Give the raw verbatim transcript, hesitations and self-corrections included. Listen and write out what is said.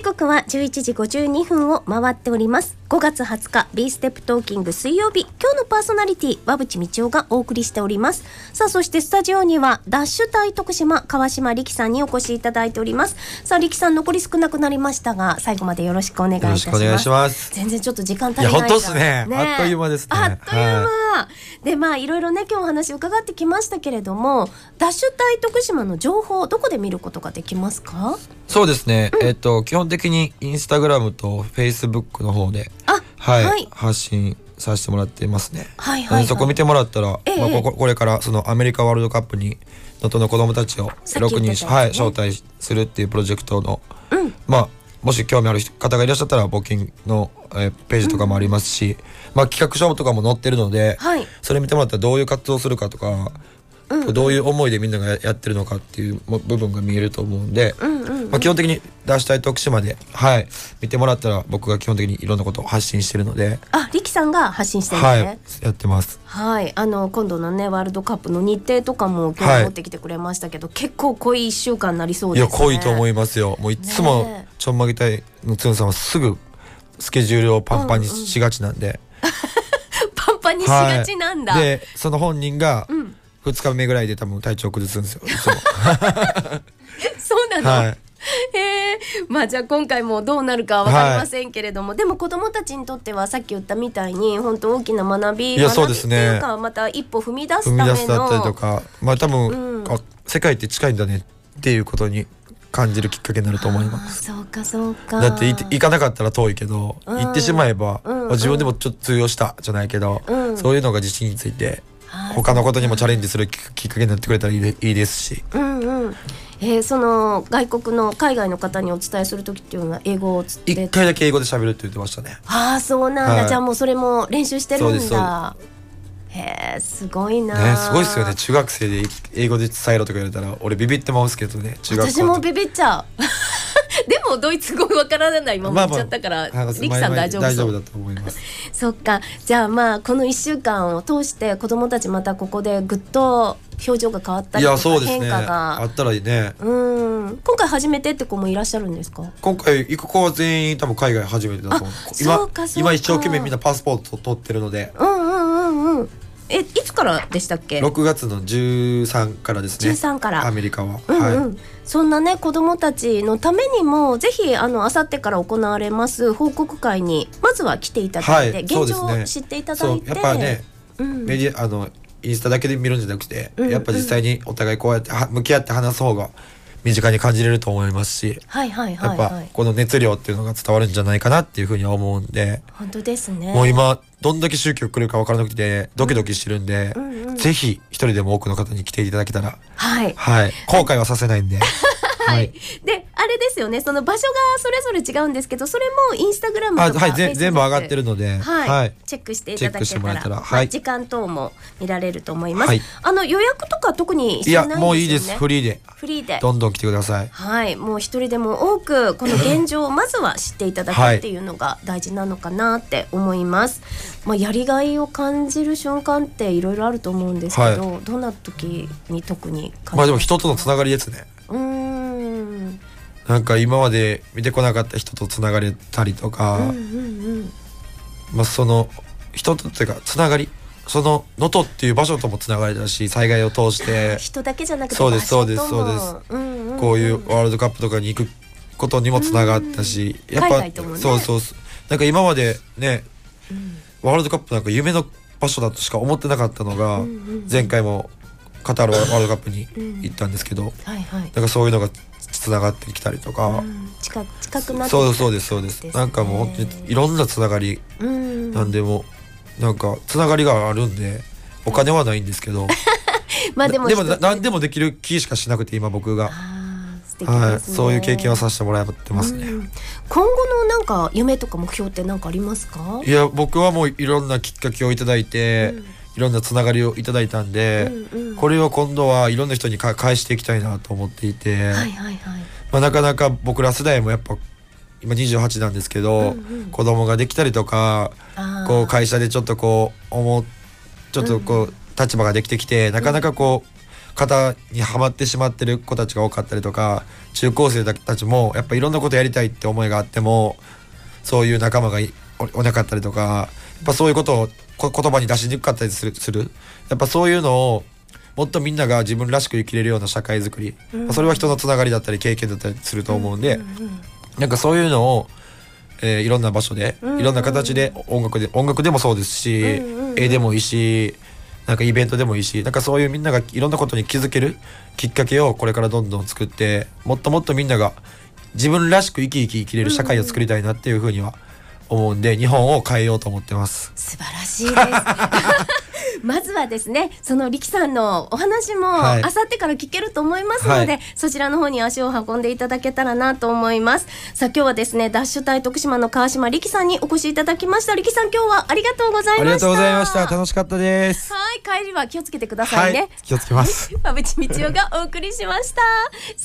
時刻はじゅういちじごじゅうにふんを回っております。ごがつはつか B ステップトーキング水曜日、今日のパーソナリティ馬淵道夫がお送りしております。さあ、そしてスタジオにはダッシュ隊徳島川島力さんにお越しいただいております。さあ、力さん残り少なくなりましたが、最後までよろしくお願いいたします。 よろしくお願いします。 全然ちょっと時間足りない。いや本当ですね、ね、あっという間ですね。 あっという間、はい、でまあいろいろね今日お話伺ってきましたけれども、ダッシュ隊徳島の情報どこで見ることができますか？ そうですね、うん、えっと基本的にインスタグラムとフェイスブックの方であ、 はい、 はい、 発信させてもらっていますね。 はいはいはい、 そこ見てもらったら、ええ、まあ、こここれからそのアメリカワールドカップに能登の子どもたちをろくにん、ね、はい、招待するっていうプロジェクトの、うん、まあもし興味ある方がいらっしゃったら募金の、えー、ページとかもありますし、うん、まあ、企画書とかも載ってるので、はい、それ見てもらったらどういう活動をするかとか、うんうん、どういう思いでみんながやってるのかっていう部分が見えると思うんで、うんうんうん、まあ、基本的にダッシュ隊徳島で、はい、見てもらったら僕が基本的にいろんなことを発信してるので。 あ、力さんが発信してるんですね。 はい、やってます。 はい、あの今度のねワールドカップの日程とかも今日持ってきてくれましたけど、はい、結構濃いいっしゅうかんになりそうですね。 いや濃いと思いますよ。もういつもちょんまげ隊のつんさんはすぐスケジュールをパンパンにしがちなんで、 うんうん、パンパンにしがちなんだ、 はい、でその本人がふつかめぐらいで多分体調崩すんですよいつもそうなの、はい、えー、まあじゃあ今回もどうなるか分かりませんけれども、はい、でも子どもたちにとってはさっき言ったみたいに本当大きな学び、 いやそうですね、 学びっていうかまた一歩踏み出すための踏み出すだったりとか、まあ多分、うん、あ世界って近いんだねっていうことに感じるきっかけになると思います。 そうかそうか。 だって行かなかったら遠いけど、うん、行ってしまえば、うんうん、自分でもちょっと通用したじゃないけど、うん、そういうのが自信について他のことにもチャレンジするきっかけになってくれたらいいで、いいですし、うんうん、 えー、その外国の海外の方にお伝えする時っていうのは英語をつって一回だけ英語で喋るって言ってましたね。 ああそうなんだ、はい、じゃあもうそれも練習してるんだ。へえ、すごいな、 ね、すごいですよね。中学生で英語で伝えろとか言われたら俺ビビってますけどね。中学校私もビビっちゃうでもドイツ語わからないまま言っちゃったから、まあまあ、力さん大丈夫そう。 大丈夫だと思いますそっか。じゃあまあこのいっしゅうかんを通して子どもたちまたここでぐっと表情が変わったりとか変化が、 ね、あったらいいね。 うん、今回初めてって子もいらっしゃるんですか？ 今回行く子は全員多分海外初めてだと思う。今, そうかそうか今一生懸命みんなパスポート取ってるので。 うんうんうんうん。え、いつからでしたっけ？ ろくがつのじゅうさんからですね。 じゅうさんからアメリカは、 うんうん、 はい、 そんなね子どもたちのためにもぜひあの明後日から行われます報告会にまずは来ていただいて、はい、現状を知っていただいて、 そうやっぱね、うん、メディアあのインスタだけで見るんじゃなくて、うんうん、やっぱ実際にお互いこうやって向き合って話す方が身近に感じれると思いますし、はいはいはいはい、やっぱこの熱量っていうのが伝わるんじゃないかなっていうふうには思うんで。 本当ですね。 もう今どんだけ宗教来るか分からなくてドキドキしてるんで、うんうんうん、ぜひ一人でも多くの方に来ていただけたら、はいはい、後悔はさせないんではい、であれですよね、その場所がそれぞれ違うんですけど、それもインスタグラムとか、 はい、全部上がってるので、 はいはい、チェックしていただけたら、たら、はい、時間等も見られると思います、はい、あの予約とか特に必要ないんですよね。 いやもういいです、フリーでフリーでどんどん来てください。 はい、もう一人でも多くこの現状をまずは知っていただくっていうのが大事なのかなって思います、まあ、やりがいを感じる瞬間っていろいろあると思うんですけど、はい、どんな時に特に感じますか？ まあでも人とのつながりですね。 うーん、 なんか今まで見てこなかった人とつながれたりとか、うんうんうん、まあその人とっていうかつながり、その能登っていう場所ともつながれたし、災害を通して人だけじゃなくてそうですそうですそうです、うんうんうん、こういうワールドカップとかに行くことにもつながったし、うん、やっぱ、ね、そうそうそう、なんか今までね、うん、ワールドカップなんか夢の場所だとしか思ってなかったのが、うんうんうん、前回もカタールワールドカップに行ったんですけど、うん、はいはい、なんかそういうのがつながってきたりとか、うん、 近, 近くなってきた、 そうそうですそうです、なんかもう本当にいろんなつながり、うん、なんでもなんかつながりがあるんで、お金はないんですけどまあでもでも何でもできる気しかしなくて今僕が、素敵ですね、はい、そういう経験をさせてもらってますね、うん、 今後のなんか夢とか目標って何かありますか？ いや僕はもういろんなきっかけをいただいて、うん、いろんなつながりをいただいたんで、うんうん、これを今度はいろんな人にか返していきたいなと思っていて、はいはいはい、まあ、なかなか僕ら世代もやっぱ今にじゅうはちなんですけど、うんうん、子供ができたりとか、こう会社でちょっとこう思ちょっとこう、うん、立場ができてきて、なかなかこう方にはまってしまってる子たちが多かったりとか、中高生たちもやっぱいろんなことやりたいって思いがあってもそういう仲間がい お, おなかったりとか、やっぱそういうことをこ言葉に出しにくかったりするするやっぱそういうのをもっとみんなが自分らしく生きれるような社会づくり、うん、それは人のつながりだったり経験だったりすると思うんで、うんうんうん、なんかそういうのを、えー、いろんな場所で、うんうん、いろんな形で音楽で音楽でもそうですし、うんうんうん、絵でもいいし、なんかイベントでもいいし、なんかそういうみんながいろんなことに気づけるきっかけをこれからどんどん作って、もっともっとみんなが自分らしく生き生き生きれる社会を作りたいなっていうふうには思うんで、日本を変えようと思ってます。 素晴らしいですまずはですね、その力さんのお話も、はい、あさってから聞けると思いますので、はい、そちらの方に足を運んでいただけたらなと思います。さあ今日はですね、ダッシュ隊徳島の川島力さんにお越しいただきました。力さん今日はありがとうございました。ありがとうございました。楽しかったです。 はい、帰りは気をつけてくださいね。 はい、気をつけます。 馬淵道夫がお送りしました。